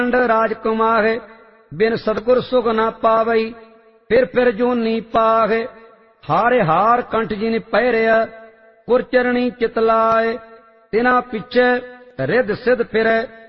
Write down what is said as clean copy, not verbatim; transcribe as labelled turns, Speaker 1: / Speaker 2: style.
Speaker 1: राजकुमार बिन सतगुर सुख न पावई फिर जोनी पाह हारे हार कंठ जिन पहिरिया गुरचरणी चितलाए तिना पिछे रिद सिद्ध फिरै